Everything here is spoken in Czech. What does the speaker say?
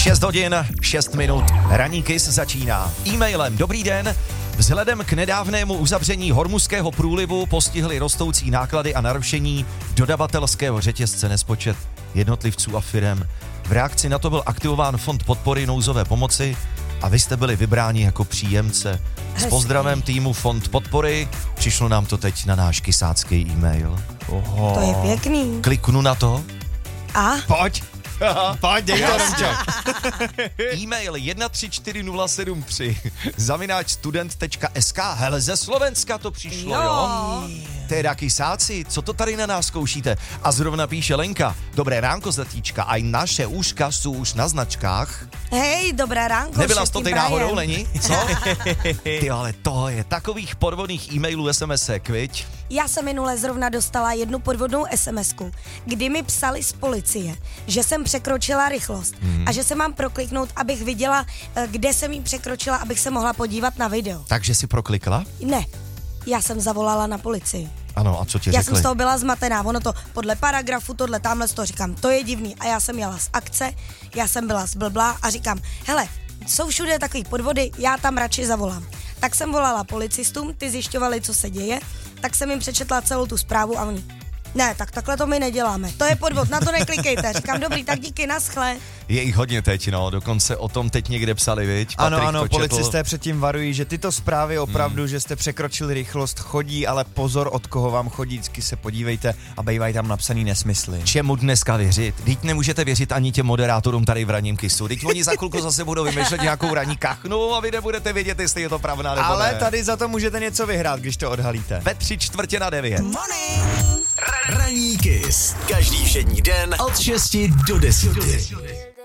6 hodin, 6 minut, ranní Kiss začíná. E-mailem dobrý den, vzhledem k nedávnému uzavření Hormuzského průlivu postihly rostoucí náklady a narušení dodavatelského řetězce nespočet jednotlivců a firem. V reakci na to byl aktivován Fond podpory nouzové pomoci a vy jste byli vybráni jako příjemce. S pozdravem týmu Fond podpory, přišlo nám to teď na náš kysácký e-mail. To je pěkný. Kliknu na to. A? Pojď. Pojď, dej to, Romčo. E-mail 134073 @student.sk. Hele, ze Slovenska to přišlo, jo? Teda kysáci, co to tady na nás zkoušíte? A zrovna píše Lenka. Dobré ránko, zlatíčka, aj naše úška jsou už na značkách. Hej, dobré ránko. Nebyla jsi to ty náhodou, Leni? Co? Ty, ale to je takových podvodných e-mailů, SMS-ek, viď? Já jsem minule zrovna dostala jednu podvodnou SMS-ku, kdy mi psali z policie, že jsem překročila rychlost a že se mám prokliknout, abych viděla, kde jsem jí překročila, abych se mohla podívat na video. Takže si proklikla? Ne, já jsem zavolala na policii. Ano, a co ti Já řekli? jsem z toho byla zmatená, ono to podle paragrafu, tohle, tamhle z toho říkám, to je divný. A já jsem jela z akce, já jsem byla zblblá a říkám, hele, jsou všude takový podvody, já tam radši zavolám. Tak jsem volala policistům, ty zjišťovali, co se děje, tak jsem jim přečetla celou tu zprávu a oni, ne, tak takhle to my neděláme, to je podvod, na to neklikejte. Říkám, dobrý, tak díky, naschle. Je jich hodně teď, no, dokonce o tom teď někde psali, viď? Ano, policisté předtím varují, že tyto zprávy opravdu, že jste překročili rychlost, chodí, ale pozor, od koho vám chodí, vždycky se podívejte a bývají tam napsaný nesmysly. Čemu dneska věřit? Vždyť nemůžete věřit ani těm moderátorům tady v ranním Kisu. Vždyť oni za chvilku zase budou vymýšlet nějakou ranní kachnu a vy nebudete vědět, jestli je to pravda nebo Ale ne. tady za to můžete něco vyhrát, když to odhalíte. Ve 8:45. Ranní Kiss. Každý všední den od 6 do 10.